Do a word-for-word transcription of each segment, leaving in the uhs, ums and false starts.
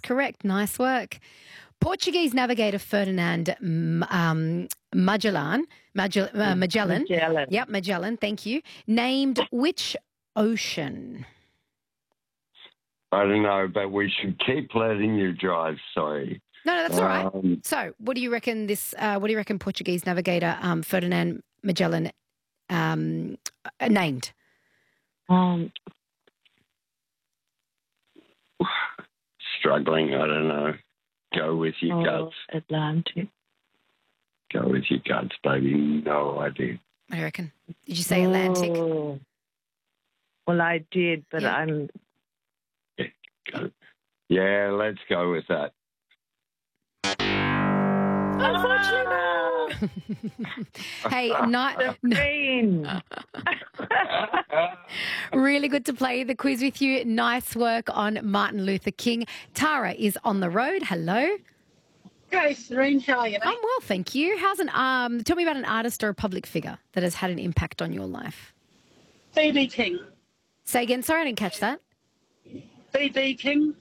correct. Nice work. Portuguese navigator Ferdinand um, Magellan, Magell- uh, Magellan, Magellan. Yep, Magellan, thank you, named which ocean? I don't know, but we should keep letting you drive. Sorry. No, no, that's all right. Um, So, what do you reckon this? Uh, what do you reckon Portuguese navigator um, Ferdinand Magellan um, uh, named? Um, Struggling. I don't know. Go with your oh, guts. Atlantic. Go with your guts, baby. No idea. What do you reckon? Did you say Atlantic? Oh. Well, I did, but Yeah. I'm. Yeah, go. Yeah, let's go with that. Unfortunately, no. Hey, not Green. really good to play the quiz with you. Nice work on Martin Luther King. Tara is on the road. Hello. Hey, Serene, how are you, mate? I'm well, thank you. How's an um? Tell me about an artist or a public figure that has had an impact on your life. B B King. Say again. Sorry, I didn't catch that. B B King.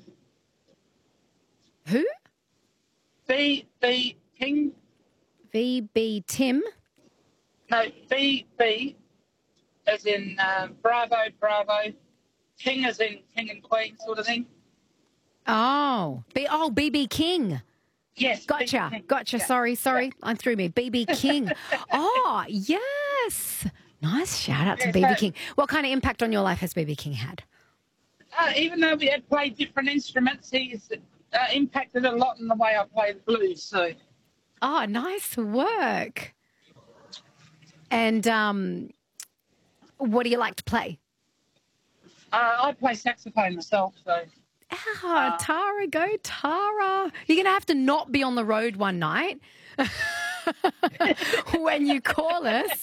Who? B B King. V B Tim. No, B B as in uh, Bravo, Bravo. King as in King and Queen sort of thing. Oh, B. Oh, B B King. Yes. Gotcha. B B King. Gotcha. Yeah. Sorry, sorry. I'm through me. B B King. Oh, yes. Nice shout out to Yeah, B B so- King. What kind of impact on your life has B B King had? Uh, even though we had played different instruments, he's uh, impacted a lot in the way I play the blues. So, Oh, nice work. And um, what do you like to play? uh, I play saxophone myself. So, Ah, Tara, go Tara. You're going to have to not be on the road one night when you call us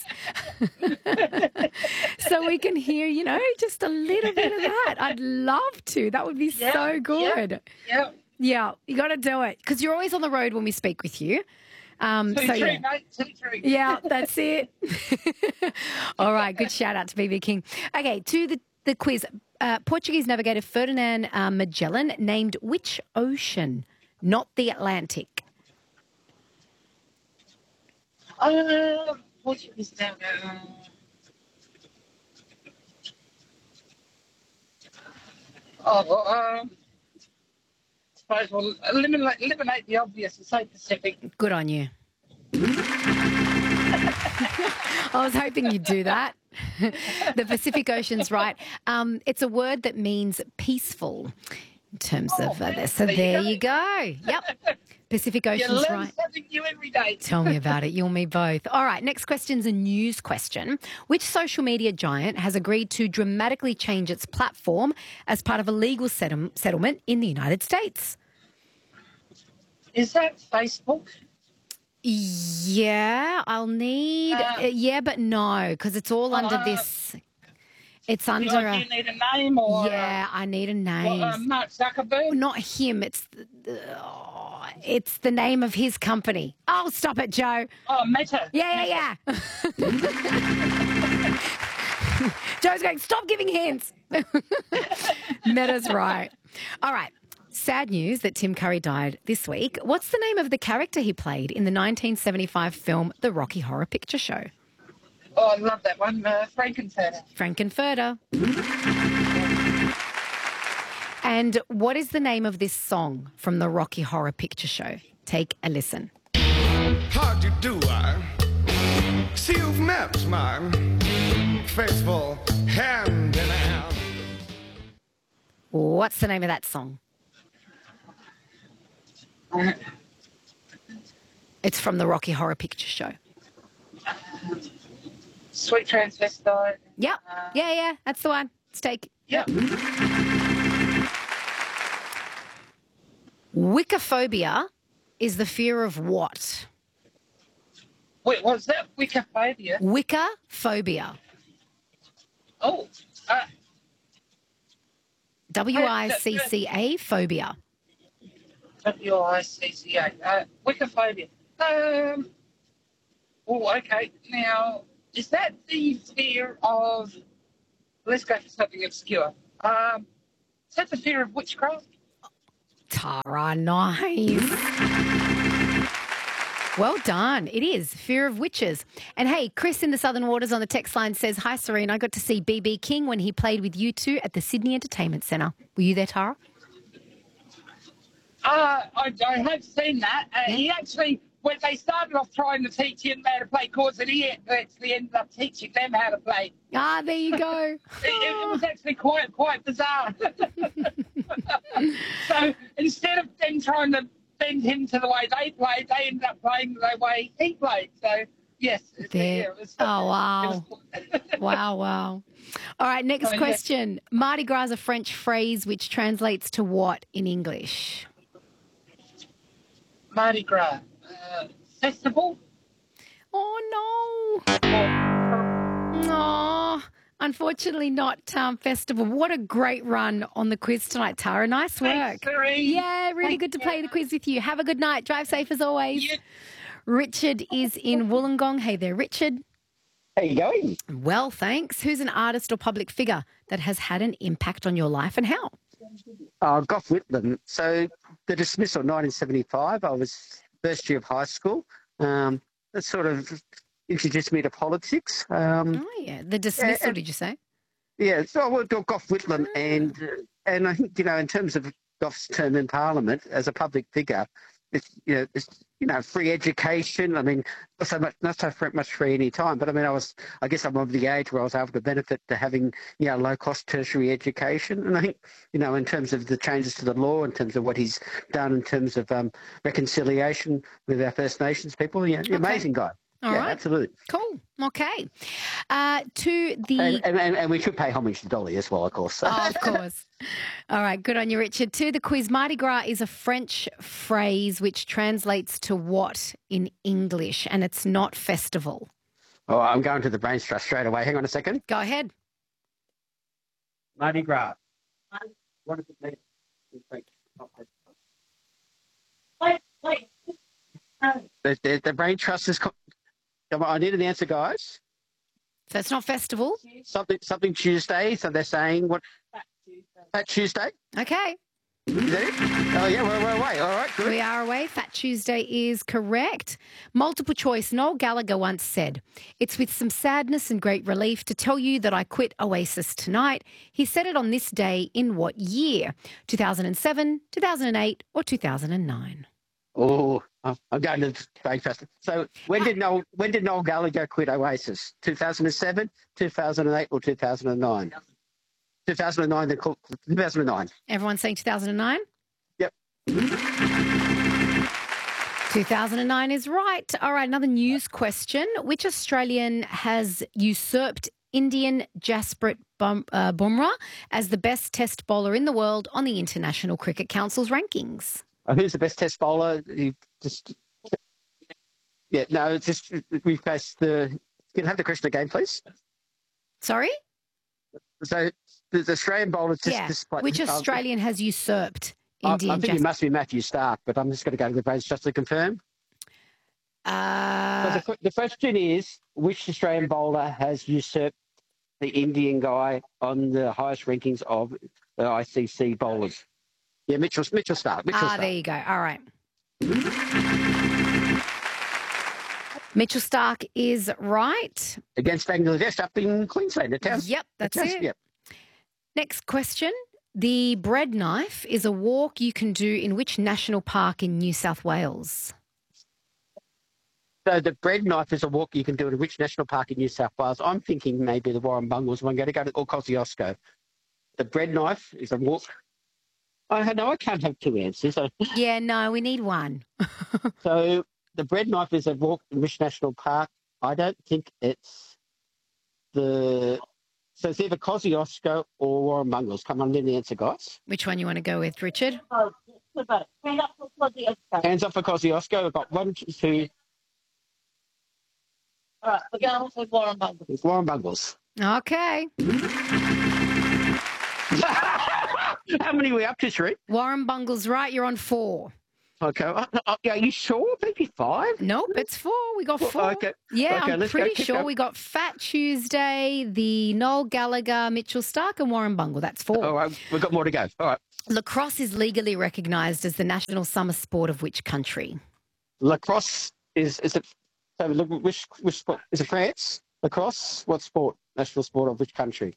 so we can hear, you know, just a little bit of that. I'd love to. That would be Yeah, so good. yeah. Yeah, you got to do it because you're always on the road when we speak with you. Um, Too so true, yeah. mate. Too true. Yeah, that's it. All right, good shout out to B B King. Okay, to the, the quiz. Uh, Portuguese navigator Ferdinand uh, Magellan named which ocean, not the Atlantic? Uh, Portuguese now. Uh, oh, well, um, I suppose we'll eliminate, eliminate the obvious and say Pacific. Good on you. I was hoping you'd do that. The Pacific Ocean's right. Um, it's a word that means peaceful in terms Oh, of uh, man, this. So there there you you go. Yep. Pacific You Ocean's learn right. something new every day. Tell me about it. You and me both. All right, next question's a news question. Which social media giant has agreed to dramatically change its platform as part of a legal settle- settlement in the United States? Is that Facebook? Yeah, I'll need... Uh, uh, yeah, but no, because it's all under uh, this... It's Do under you, a... do you need a name or? Yeah, I need a Uh, name. what, uh, Mark Zuckerberg? Not him. It's the, the, oh, it's the name of his company. Oh, stop it, Joe. Oh, Meta. Yeah, yeah, yeah. Joe's going, stop giving hints. Meta's right. All right. Sad news that Tim Curry died this week. What's the name of the character he played in the nineteen seventy-five film The Rocky Horror Picture Show? Oh, I love that one. Uh, Frankenfurter. Frankenfurter. And what is the name of this song from The Rocky Horror Picture Show? Take a listen. How'd you do, I? See you've met my faithful hand in hand. What's the name of that song? Uh, It's from The Rocky Horror Picture Show. Sweet Transvestite. Yep. Yeah, yeah, that's the one. Let's take. Yep. Wiccophobia is the fear of what? Wait, was that Wikipedia? Wiccophobia. Oh, uh, W I C C A, phobia. W I C C A. Uh, Wikipedia. Um. Oh, okay. Now, is that the fear of? Let's go for something obscure. Um, is that the fear of witchcraft? Tara, nice. Well done. It is Fear of Witches. And hey, Chris in the Southern Waters on the text line says, hi, Serene. I got to see B B King when he played with you two at the Sydney Entertainment Centre. Were you there, Tara? Uh, I, I have seen that. Uh, Yeah. He actually, when they started off trying to teach him how to play chords, and he actually ended up teaching them how to play. Ah, there you go. It, it was actually quite quite bizarre. So instead of them trying to bend him to the way they played, they ended up playing the way he played. So yes, it's- There. yeah, it was, Oh, wow. it was- Wow, wow. All right, next Oh, yeah. question. Mardi Gras is a French phrase which translates to what in English? Mardi Gras uh, festival. Oh, no. No. Unfortunately not um, festival. What a great run on the quiz tonight, Tara. Nice work. Thanks, Serene. Yeah, really Thank good to you. play the quiz with you. Have a good night. Drive safe as always. You- Richard is in Wollongong. Hey there, Richard. How you going? Well, thanks. Who's an artist or public figure that has had an impact on your life and how? Uh, Gough Whitlam. So the dismissal in nineteen seventy-five, I was first year of high school. Um, that sort of introduced me to politics. Um, Oh, yeah. The dismissal, Yeah, did you say? yeah, so I worked on Gough Whitlam, and uh, and I think, you know, in terms of Gough's term in Parliament as a public figure, it's, you know, it's, you know, free education. I mean, not so much, not so fr- much free any time, but I mean, I was, I guess I'm of the age where I was able to benefit to having, you know, low cost tertiary education. And I think, you know, in terms of the changes to the law, in terms of what he's done in terms of um, reconciliation with our First Nations people, yeah, amazing guy. All yeah, right. absolutely. Cool. Okay. Uh, to the... And, and, and, and we should pay homage to Dolly as well, of course. Oh, of course. All right, good on you, Richard. To the quiz, Mardi Gras is a French phrase which translates to what in English, and it's not festival. Oh, I'm going to the brain trust straight away. Hang on a second. Go ahead. Mardi Gras. What does it mean? in French? Not festival. The, the, the brain trust is... Co- Come on, I need an answer, guys. So it's not festival. Something something Tuesday. So they're saying what? Fat Tuesday. Okay. Is that it? Oh yeah, we're, we're away. All right, good. We are away. Fat Tuesday is correct. Multiple choice. Noel Gallagher once said, "It's with some sadness and great relief to tell you that I quit Oasis tonight." He said it on this day in what year? two thousand seven, two thousand eight, or two thousand nine? Oh, I'm going to the brain trust. So when did Noel when did Noel Gallagher quit Oasis? two thousand seven, two thousand eight, or two thousand nine? two thousand nine. They called two thousand nine. Everyone's saying two thousand nine? Yep. two thousand nine is right. All right, another news question. Which Australian has usurped Indian Jasprit Bum, uh, Bumrah as the best test bowler in the world on the International Cricket Council's rankings? Uh, who's the best test bowler? You just yeah, no, it's just we've faced the. Can you have the question again, please? Sorry? So the, the Australian bowlers just, yeah. just Which uh, Australian has usurped I, I Indian think it Jasprit? must be Matthew Stark, but I'm just going to go to the brains just to confirm. Uh, So the, the question is, which Australian bowler has usurped the Indian guy on the highest rankings of the I C C bowlers? Yeah, Mitchell, Mitchell Stark. Mitchell ah, Stark. there you go. All right. Mitchell Stark is right. Against Bangladesh up in Queensland. At Towns- Yep, that's Towns- it. Yep. Next question. The bread knife is a walk you can do in which national park in New South Wales? So the bread knife is a walk you can do at which national park in New South Wales? I'm thinking maybe the Warren Bungles. I'm going to go to or Kosciuszko. The bread knife is a walk. I know I can't have two answers. So, Yeah, no, we need one. so the bread knife is a walk in which national park? I don't think it's the. So it's either Kosciuszko or Warren Bungles. Come on, need the answer, guys. Which one you want to go with, Richard? Hands up for Kosciuszko. I've got one, two. All right, we're going with Warren Bungles. It's Warren Bungles. Okay. How many are we up to, Sheree? Warren Bungles, right. You're on four. Okay. Uh, uh, are you sure? Maybe five? Nope, it's four. We got Well, four. okay. Yeah, Okay, I'm let's go. pretty Keep sure going. we got Fat Tuesday, the Noel Gallagher, Mitchell Stark, and Warren Bungle. That's four. All right. We've got more to go. All right. Lacrosse is legally recognised as the national summer sport of which country? Lacrosse is is it? So look, which which sport is it? France? Lacrosse? What sport? National sport of which country?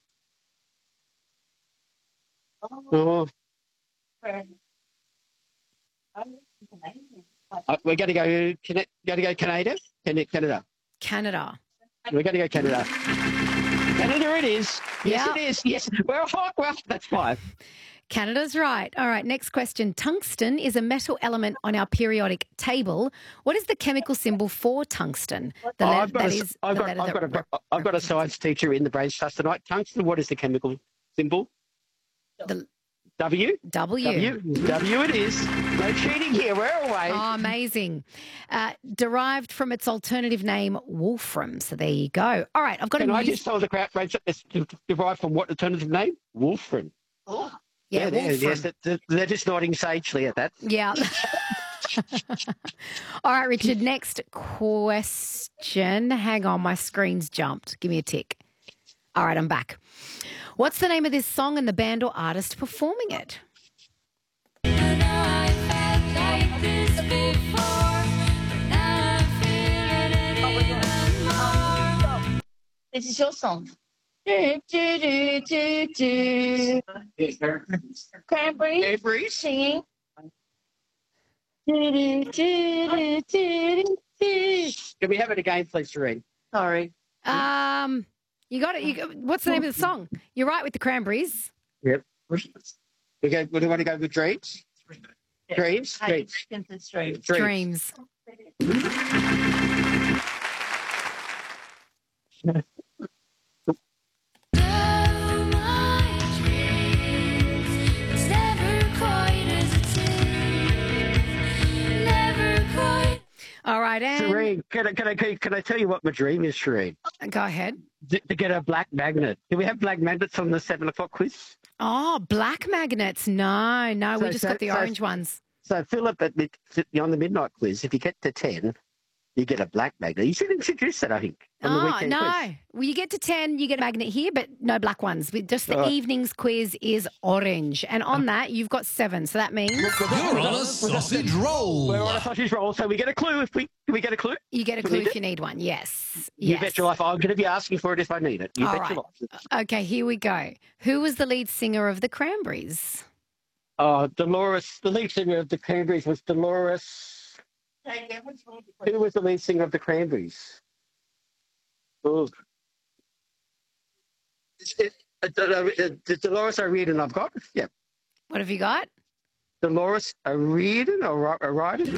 Oh, uh, we're going to go. Can going to go Canada? Can- Canada. Canada. We're going to go Canada. Canada it is. Yes, Yeah. it is. Yes. Well, well, that's five. Canada's right. All right, next question. Tungsten is a metal element on our periodic table. What is the chemical symbol for tungsten? The Oh, le- I've got, that a, is I've, the got, letter I've, that got a, re- I've got a science teacher in the brains trust tonight. Tungsten, what is the chemical symbol? the W? W. W. W it is. No cheating here. We're away. Oh, amazing. Uh, derived from its alternative name, wolfram. So there you go. All right, I've got Can a I news- just tell the crowd, Rachel, it's derived from what alternative name? Wolfram. Yeah, there, wolfram. yes, they're, they're just nodding sagely at that. Yeah. All right, Richard, next question. Hang on, my screen's jumped. Give me a tick. All right, I'm back. What's the name of this song and the band or artist performing it? This is your song. Do, do, do, do, do. Cranberry Every singing. Do, do, do, do, do, do. Can we have it again, please, Serene? Sorry. Um, you got it. You got, what's the name of the song? You're right with the Cranberries. Yep. We go, do you want to go with Dreams? Dreams? Hey, Dreams. seconds is true. Dreams. All right, and Serene, can I, can, I, can I tell you what my dream is, Serene? go ahead. To, to get a black magnet. Do we have black magnets on the seven o'clock quiz? Oh, black magnets. No, no, we So- just so- got the so- orange ones. So, Philip, at mid, on the midnight quiz, if you get to ten, you get a black magnet. You should introduce that, I think. On the Oh, weekend no. quiz. Well, you get to ten, you get a magnet here, but no black ones. But just the All right. evening's quiz is orange. And on that, you've got seven. So that means You're on a sausage roll. We're on a sausage roll, so we get a clue if we do we get a clue? you get a We clue need if it? you need one. Yes. You yes. bet your life. I'm going to be asking for it if I need it. You All bet right. your life. Okay, here we go. Who was the lead singer of the Cranberries? Oh, Dolores, the lead singer of the Cranberries was Dolores. Who was the lead singer of the Cranberries? Oh. Is it, uh, uh, uh, Dolores O'Riordan I've got? Yeah. What have you got? Dolores O'Riordan or O'Riordan?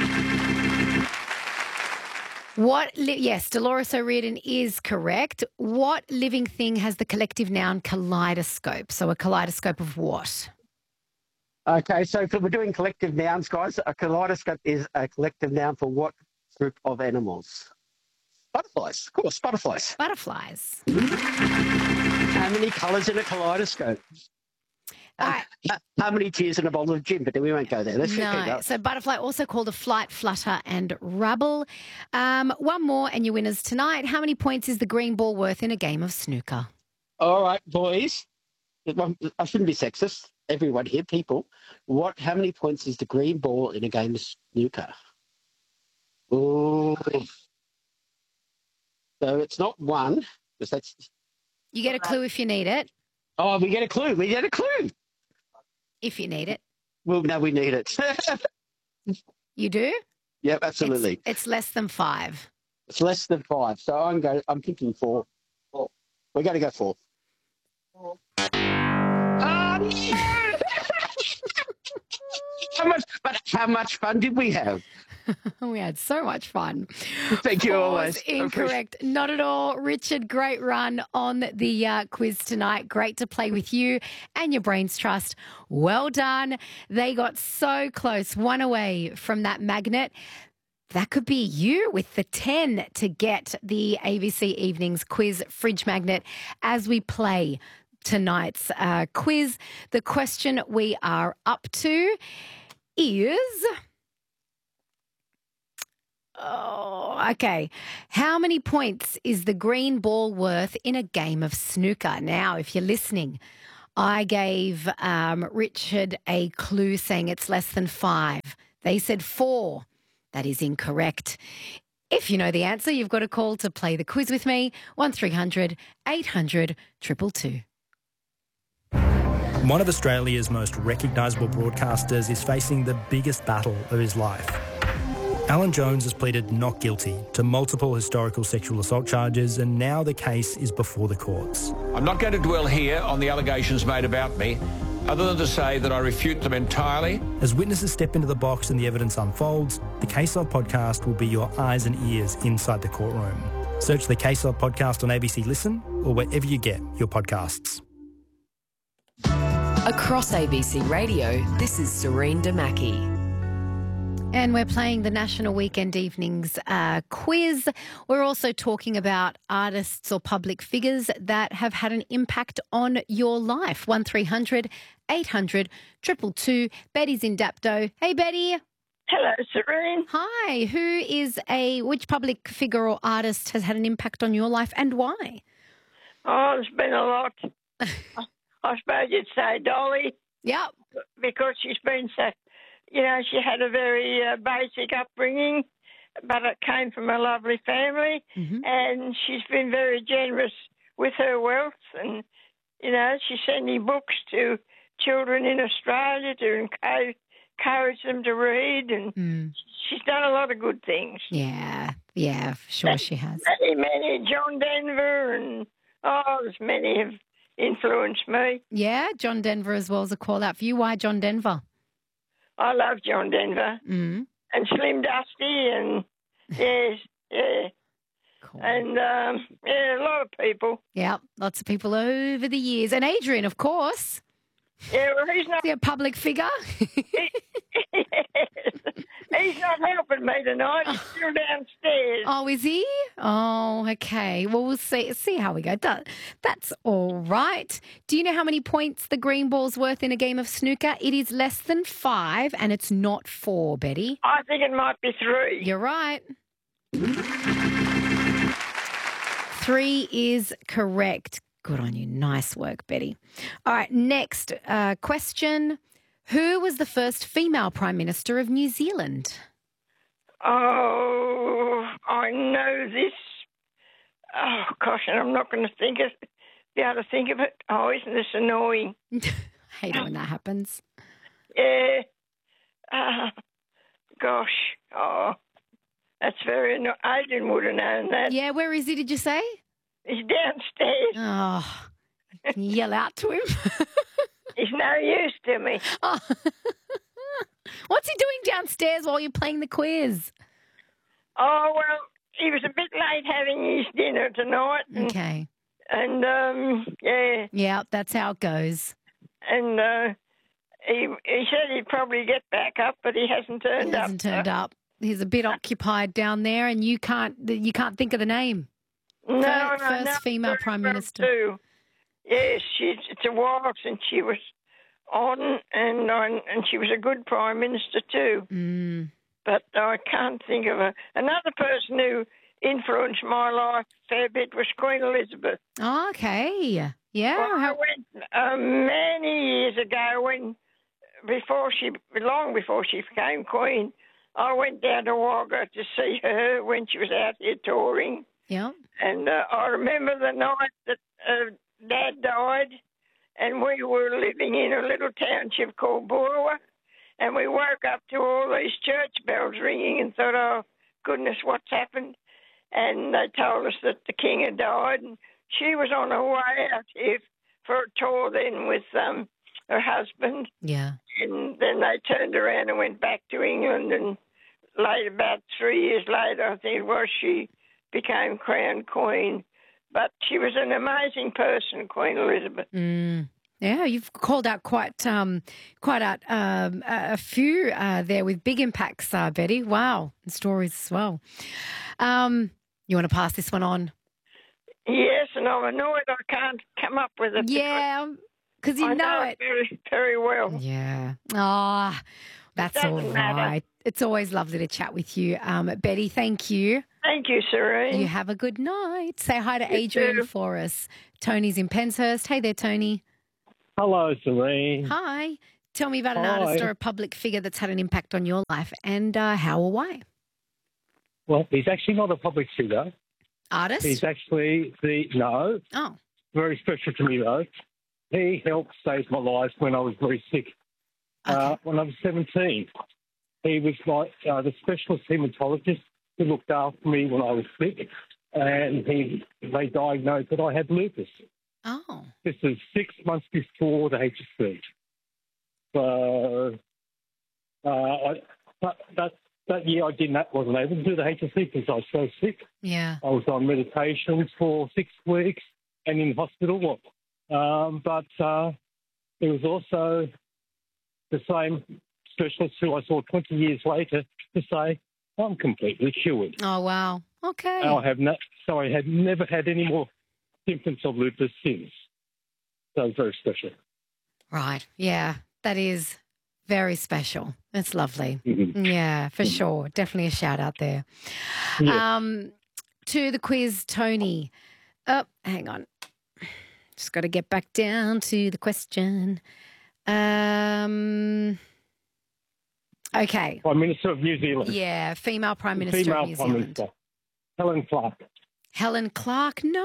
What? Li- yes, Dolores O'Riordan is correct. What living thing has the collective noun kaleidoscope? So a kaleidoscope of what? Okay, so if we're doing collective nouns, guys, a kaleidoscope is a collective noun for what group of animals? Butterflies, of course, butterflies. Butterflies. How many colours in a kaleidoscope? All right. Uh, how many tears in a bottle of gin? But we won't go there. Let's keep No. going. So butterfly, also called a flight, flutter, and rubble. Um, one more, and your winners tonight. How many points is the green ball worth in a game of snooker? All right, boys. I shouldn't be sexist. Everyone here, people. What? How many points is the green ball in a game of snooker? Oh. So it's not one, because that's. You get a clue if you need it. Oh, we get a clue. We get a clue. If you need it. Well, no, we need it. You do? Yep, It's, absolutely. it's less than five. It's, less than five, so I'm going. I'm thinking four. Four. We're going to go four. Oh, no! How much? But how much fun did we have? We had so much fun. Thank you Four's always. incorrect. Not at all. Richard, great run on the uh, quiz tonight. Great to play with you and your Brains Trust. Well done. They got so close, one away from that magnet. That could be you with the ten to get the A B C Evenings quiz fridge magnet as we play tonight's uh, quiz. The question we are up to is... Oh, okay. How many points is the green ball worth in a game of snooker? Now, if you're listening I gave um, Richard a clue saying it's less than five. They said four. That is incorrect. If you know the answer, you've got a call to play the quiz with me, one three hundred eight hundred two two two. One of Australia's most recognisable broadcasters is facing the biggest battle of his life. Alan Jones has pleaded not guilty to multiple historical sexual assault charges, and now the case is before the courts. I'm not going to dwell here on the allegations made about me, other than to say that I refute them entirely. As witnesses step into the box and the evidence unfolds, the Case Log podcast will be your eyes and ears inside the courtroom. Search the Case Log podcast on A B C Listen or wherever you get your podcasts. Across A B C Radio, this is Serene Damaki. And we're playing the National Weekend Evenings uh, quiz. We're also talking about artists or public figures that have had an impact on your life. one three hundred eight hundred two two two. Betty's in Dapto. Hey, Betty. Hello, Serene. Hi. Who is a, which public figure or artist has had an impact on your life and why? Oh, there's been a lot. I suppose you'd say Dolly. Yep. Because she's been so, you know, she had a very uh, basic upbringing, but it came from a lovely family, mm-hmm. and she's been very generous with her wealth, and, you know, she's sending books to children in Australia to encourage, encourage them to read, and mm. she's done a lot of good things. Yeah, yeah, sure she has. Many, many, John Denver, and, oh, there's many have influenced me. Yeah, John Denver as well as a call out for you. Why John Denver? I love John Denver mm. and Slim Dusty and, yes, yeah. Cool. And, um, yeah, a lot of people. Yeah, lots of people over the years. And Adrian, of course. Yeah, well, he's not... Is he a public figure? he, he's not helping me tonight. He's still downstairs. Oh, is he? Oh, okay. Well, we'll see see how we go. That, that's all right. Do you know how many points the green ball's worth in a game of snooker? It is less than five, and it's not four, Betty. I think it might be three. You're right. Three is correct. Good on you. Nice work, Betty. All right, next uh, question. Who was the first female Prime Minister of New Zealand? Oh, I know this. Oh, gosh, and I'm not going to think of, be able to think of it. Oh, isn't this annoying? I hate it when that happens. Yeah. Uh, gosh. Oh, that's very annoying. Adrian would have known that. Yeah, where is he, did you say? He's downstairs. Oh, can you yell out to him? He's no use to me. Oh. What's he doing downstairs while you're playing the quiz? Oh, well, he was a bit late having his dinner tonight. And, okay. And, um, yeah. Yeah, that's how it goes. And uh, he he said he'd probably get back up, but he hasn't turned he hasn't up. turned so. up. He's a bit occupied down there, and you can't you can't think of the name. No, first, no, first no, female Prime well Minister. Too. Yes, she's, it's a while since she was on, and on, and she was a good Prime Minister too. Mm. But I can't think of her. Another person who influenced my life a fair bit was Queen Elizabeth. Oh, okay. Yeah. Well, How... I went uh, many years ago when, before she, long before she became Queen, I went down to Wagga to see her when she was out here touring. Yeah. And uh, I remember the night that uh, Dad died, and we were living in a little township called Boorwa, and we woke up to all these church bells ringing and thought, oh, goodness, what's happened? And they told us that the king had died, and she was on her way out here for a tour then with um, her husband. Yeah. And then they turned around and went back to England, and later, about three years later, I think it was, she became crowned queen. But she was an amazing person, Queen Elizabeth. Mm. Yeah, you've called out quite um, quite out, um, a few uh, there with big impacts, uh, Betty. Wow, and stories as well. Um, you want to pass this one on? Yes, and I'm annoyed I can't come up with it. Yeah, because you I know, know it very, very well. Yeah. Ah, oh, that's all doesn't right. matter. It's always lovely to chat with you, um, Betty. Thank you. Thank you, Serene. You have a good night. Say hi to You Adrian too. for us. Tony's in Penshurst. Hey there, Tony. Hello, Serene. Hi. Tell me about an Hi. artist or a public figure that's had an impact on your life and uh, how or why. Well, he's actually not a public figure. Artist? He's actually the, no, Oh. very special to me though. He helped save my life when I was very sick. Uh, when I was seventeen, he was like uh, the specialist hematologist who looked after me when I was sick, and he they diagnosed that I had lupus. Oh. This is six months before the H S C. So uh, I, that, that that year I didn't wasn't able to do the H S C because I was so sick. Yeah. I was on medications for six weeks and in hospital. Um, but uh, there was also the same specialist who I saw twenty years later to say, I'm completely cured. Oh, wow. Okay. I have not, so I have never had any more symptoms of lupus since. So it's very special. Right. Yeah, that is very special. That's lovely. Mm-hmm. Yeah, for sure. Definitely a shout out there. Yeah. Um, to the quiz, Tony. Oh, hang on. Just got to get back down to the question. Um, okay. Prime Minister of New Zealand. Yeah, female Prime Minister Female of New Prime Zealand. Minister. Helen Clark. Helen Clark? No.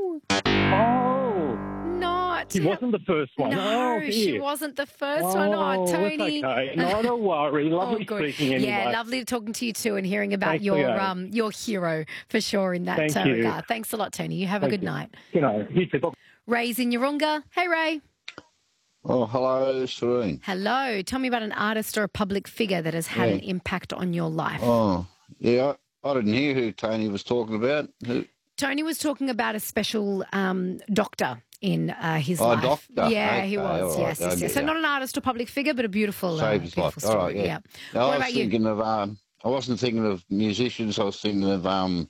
Oh. Not. She wasn't the first one. No, oh, she dear. wasn't the first one. Oh, Oh, Tony. that's okay. No, don't worry. Lovely Oh, good. speaking anyway. Yeah, lovely talking to you too and hearing about Thanks your again. um your hero for sure in that Thank uh, you. regard. Thanks a lot, Tony. You have a Thank good you. night. You know, you too. Bye. Ray's in Urunga. Hey, Ray. Oh, hello, Serene. Hello. Tell me about an artist or a public figure that has had Yeah. an impact on your life. Oh, yeah, I, I didn't hear who Tony was talking about. Who? Tony was talking about a special um, doctor in uh, his Oh, life. doctor. Yeah, he Okay, was. all right, Yes, yes, okay, yes. So yeah. not an artist or public figure, but a beautiful, uh, Saved his beautiful life. story. All right, yeah. yeah. No, What I was about you? thinking of, um, I wasn't thinking of musicians, I was thinking of um,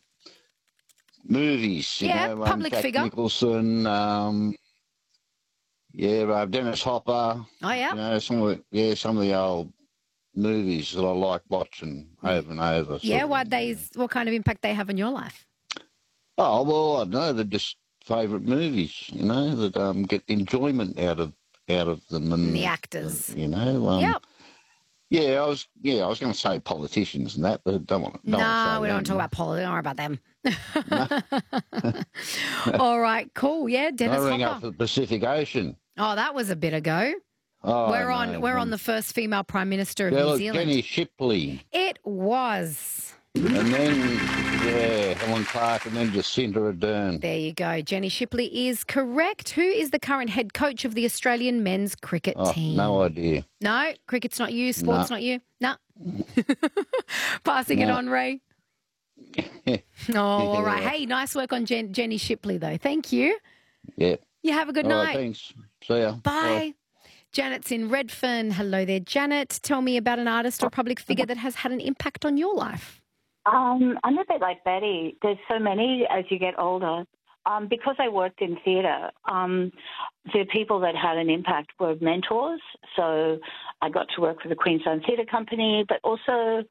movies. You Yeah, know, um, public Jack figure. Nicholson, um, yeah, uh, Dennis Hopper. Oh, yeah. You know, some of the, yeah, some of the old movies that I like watching over and over. Yeah, sort of. what they, what kind of impact they have on your life? Oh, well, I don't know. They're just favourite movies, you know, that um, get enjoyment out of out of them. And The actors. You know. Um, Yep. Yeah, I was. Yeah, I was going to say politicians and that, but don't want to. No, we don't want to talk about politics. Don't worry about them. All right, cool. Yeah, Dennis I ring Hopper. up for the Pacific Ocean. Oh, that was a bit ago. Oh, we're no, on. We're um, on the first female Prime Minister of yeah, New look, Zealand. Jenny Shipley, It was. and then yeah, Helen Clark, and then Jacinda Ardern. There you go. Jenny Shipley is correct. Who is the current head coach of the Australian men's cricket Oh, team? no idea. No, cricket's not you. Sport's No. not you. No. Passing it No. on, Ray. Oh, all right. Hey, nice work on Jen- Jenny Shipley, though. Thank you. Yeah. You have a good All night. right, thanks. See ya. Bye. Janet's in Redfern. Hello there, Janet. Tell me about an artist or public figure that has had an impact on your life. Um, I'm a bit like Betty. There's so many as you get older. Um, because I worked in theatre, um, the people that had an impact were mentors. So I got to work for the Queensland Theatre Company, but also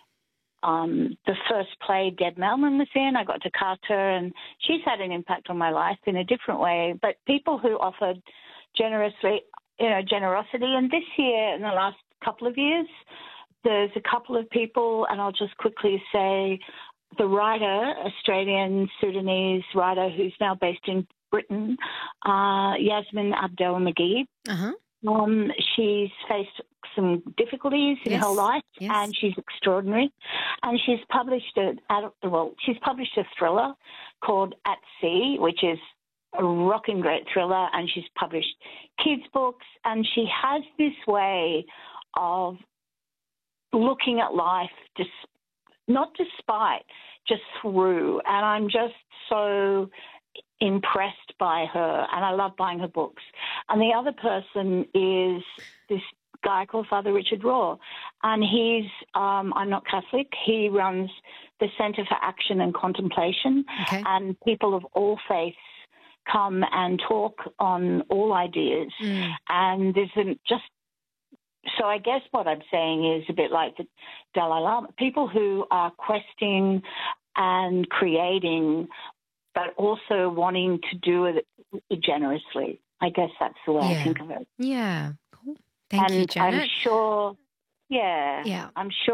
um, the first play Deb Melman was in, I got to cast her, and she's had an impact on my life in a different way. But people who offered generously, you know, generosity. And this year, in the last couple of years, there's a couple of people, and I'll just quickly say the writer, Australian Sudanese writer who's now based in Britain, uh, Yasmin Abdel Magid. Uh-huh. Um, she's faced some difficulties in Yes, her life, yes. and she's extraordinary. And she's published a well, she's published a thriller called At Sea, which is a rocking great thriller, and she's published kids' books, and she has this way of looking at life just not despite, just through. And I'm just so impressed by her, and I love buying her books. And the other person is this guy called Father Richard Raw, and he's, um, I'm not Catholic, he runs the Centre for Action and Contemplation, okay. and people of all faiths come and talk on all ideas. Mm. And there's an, just So I guess what I'm saying is a bit like the Dalai Lama, people who are questing and creating, but also wanting to do it generously. I guess that's the way Yeah. I think of it. Yeah. Cool. Thank and you, Janet. I'm sure, yeah, Yeah. I'm sure.